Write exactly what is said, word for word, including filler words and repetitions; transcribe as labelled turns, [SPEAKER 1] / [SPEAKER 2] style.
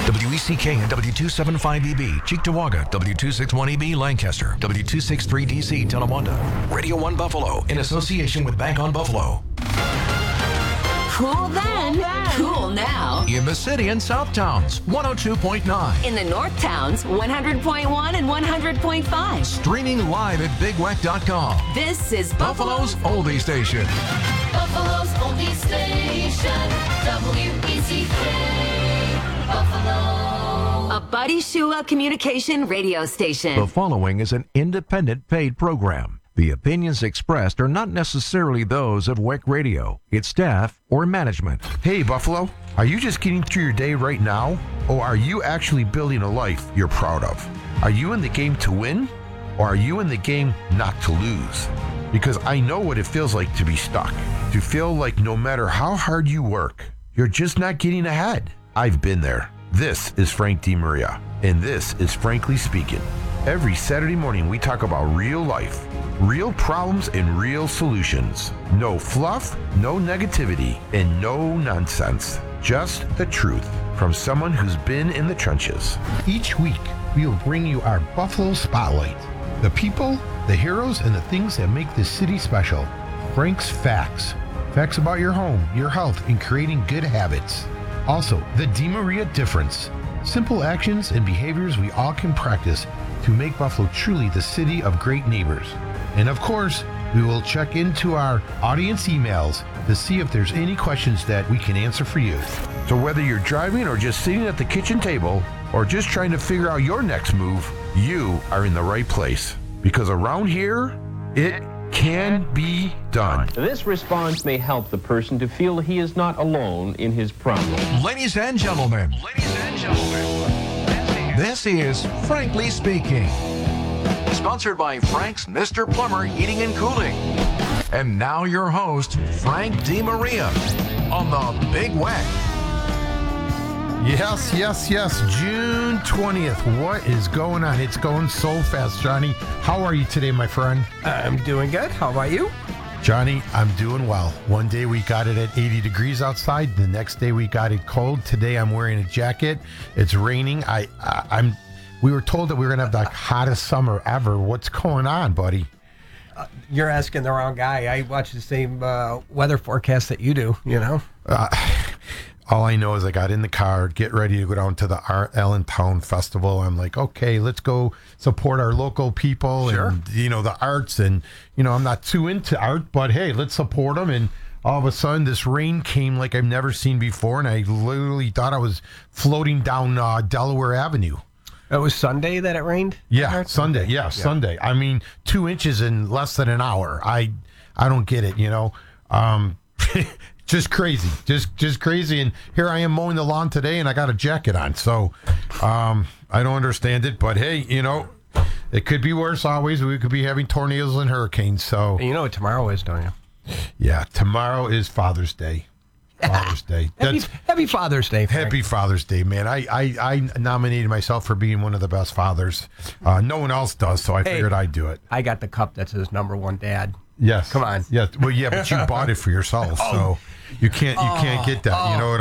[SPEAKER 1] W E C K and W two seventy-five E B, Cheektowaga, W two sixty-one E B, Lancaster, W two sixty-three D C, Tonawanda. Radio one Buffalo, in association with Bank on Buffalo.
[SPEAKER 2] Cool then, cool now.
[SPEAKER 1] In the city and South Towns, one oh two point nine.
[SPEAKER 2] In the North Towns, one hundred point one and one hundred point five.
[SPEAKER 1] Streaming live at big wack dot com.
[SPEAKER 2] This is
[SPEAKER 1] Buffalo's oldie station.
[SPEAKER 3] Buffalo's oldie station, W E C K, Buffalo.
[SPEAKER 2] a Buddy Shula communication radio station.
[SPEAKER 1] The following is an independent paid program. The opinions expressed are not necessarily those of W E C Radio, its staff, or management.
[SPEAKER 4] Hey, Buffalo, are you just getting through your day right now? Or are you actually building a life you're proud of? Are you in the game to win? Or are you in the game not to lose? Because I know what it feels like to be stuck. To feel like no matter how hard you work, you're just not getting ahead. I've been there. This is Frank DeMaria, and this is Frankly Speaking. Every Saturday morning, we talk about real life, real problems, and real solutions. No fluff, no negativity, and no nonsense. Just the truth from someone who's been in the trenches.
[SPEAKER 5] Each week, we will bring you our Buffalo Spotlight. The people, the heroes, and the things that make this city special. Frank's Facts. Facts about your home, your health, and creating good habits. Also, the DeMaria Difference. Simple actions and behaviors we all can practice to make Buffalo truly the city of great neighbors. And of course, we will check into our audience emails to see if there's any questions that we can answer for you.
[SPEAKER 4] So whether you're driving or just sitting at the kitchen table or just trying to figure out your next move, you are in the right place. Because around here, it can be done.
[SPEAKER 6] This response may help the person to feel he is not alone in his problem.
[SPEAKER 1] Ladies and gentlemen, ladies and gentlemen, this is Frankly Speaking. Sponsored by Frank's Mister Plumber Heating and Cooling. And now your host, Frank DeMaria, on the Big W E C.
[SPEAKER 5] Yes, yes, yes. June twentieth. What is going on? It's going so fast. Johnny, how are you today, my friend?
[SPEAKER 7] I'm doing good. How about you?
[SPEAKER 5] Johnny, I'm doing well. One day we got it at eighty degrees outside. The next day we got it cold. Today I'm wearing a jacket. It's raining. I, I I'm. We were told that we were gonna have the hottest summer ever. What's going on, buddy?
[SPEAKER 7] Uh, you're asking the wrong guy. I watch the same uh, weather forecast that you do. You know.
[SPEAKER 5] Uh, all I know is I got in the car, get ready to go down to the Art Allentown Festival. I'm like, okay, let's go support our local people
[SPEAKER 7] Sure.
[SPEAKER 5] and, you know, the arts. And, you know, I'm not too into art, but hey, let's support them. And all of a sudden, this rain came like I've never seen before. And I literally thought I was floating down uh, Delaware Avenue.
[SPEAKER 7] It was Sunday that it rained?
[SPEAKER 5] Yeah, Sunday. Yeah, yeah, Sunday. I mean, two inches in less than an hour. I I don't get it, you know. Um Just crazy, just just crazy. And here I am mowing the lawn today, and I got a jacket on. So um, I don't understand it. But hey, you know, it could be worse always. We could be having tornadoes and hurricanes. So
[SPEAKER 7] And you know what tomorrow is, don't you?
[SPEAKER 5] yeah, tomorrow is Father's Day. Father's Day.
[SPEAKER 7] Happy,
[SPEAKER 5] That's
[SPEAKER 7] happy Father's Day, Frank.
[SPEAKER 5] Happy Father's Day, man. I, I, I nominated myself for being one of the best fathers. Uh, no one else does, so I
[SPEAKER 7] Hey.
[SPEAKER 5] figured I'd do it.
[SPEAKER 7] I got the cup that says number one dad.
[SPEAKER 5] Yes.
[SPEAKER 7] Come on.
[SPEAKER 5] Yes. Well, yeah, but you bought it for yourself, so you can't you can't get that. You know what